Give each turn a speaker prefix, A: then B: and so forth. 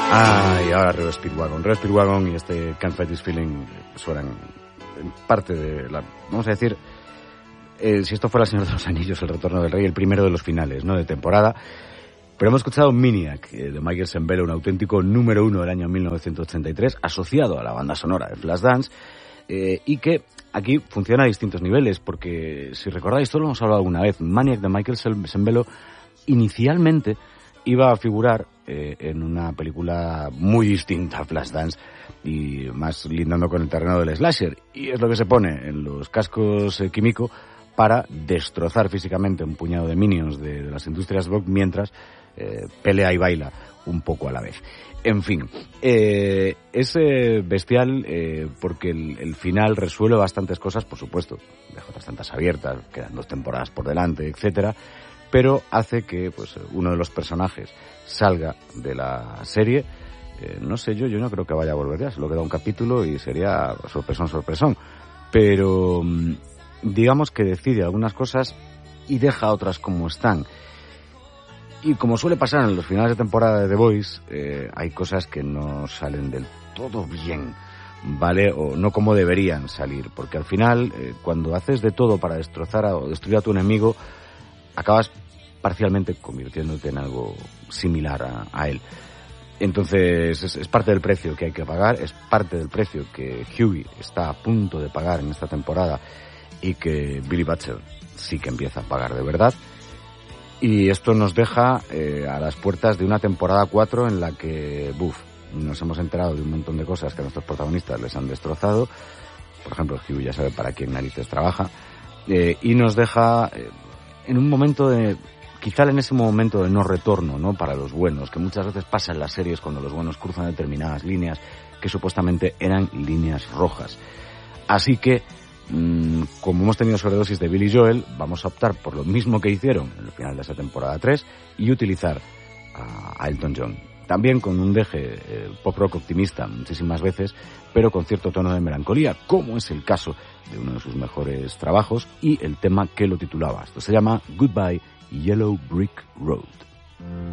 A: Y ahora Reo Speedwagon y este Can't Fight This Feeling suenan en parte de la, vamos a decir, si esto fuera El Señor de los Anillos, El Retorno del Rey, el primero de los finales, ¿no?, de temporada. Pero hemos escuchado Maniac, de Michael Sembello, un auténtico número 1 del año 1983, asociado a la banda sonora de Flashdance, y que aquí funciona a distintos niveles, porque si recordáis, esto lo hemos hablado alguna vez, Maniac de Michael Sembello inicialmente iba a figurar en una película muy distinta a Flashdance y más lindando con el terreno del slasher, y es lo que se pone en los cascos Kimiko para destrozar físicamente un puñado de minions de las industrias Vogue mientras pelea y baila un poco a la vez. En fin, es bestial porque el final resuelve bastantes cosas, por supuesto, deja otras tantas abiertas, quedan 2 temporadas por delante, etcétera, pero hace que pues uno de los personajes salga de la serie. No sé, yo no creo que vaya a volver ya, solo queda un capítulo y sería sorpresón, pero digamos que decide algunas cosas y deja otras como están. Y como suele pasar en los finales de temporada de The Voice, hay cosas que no salen del todo bien, ¿vale? O no como deberían salir, porque al final, cuando haces de todo para destrozar o destruir a tu enemigo, acabas parcialmente convirtiéndote en algo similar a él. Entonces es parte del precio que hay que pagar, es parte del precio que Hughie está a punto de pagar en esta temporada y que Billy Butcher sí que empieza a pagar de verdad. Y esto nos deja a las puertas de una temporada 4 en la que, nos hemos enterado de un montón de cosas que a nuestros protagonistas les han destrozado. Por ejemplo, Hughie ya sabe para quién narices trabaja. Y nos deja en un momento quizá en ese momento de no retorno, ¿no?, para los buenos, que muchas veces pasa en las series cuando los buenos cruzan determinadas líneas que supuestamente eran líneas rojas. Así que, como hemos tenido sobredosis de Billy Joel, vamos a optar por lo mismo que hicieron en el final de esa temporada 3 y utilizar a Elton John. También con un deje pop rock optimista muchísimas veces, pero con cierto tono de melancolía, como es el caso de uno de sus mejores trabajos y el tema que lo titulaba. Esto se llama Goodbye Yellow Brick Road.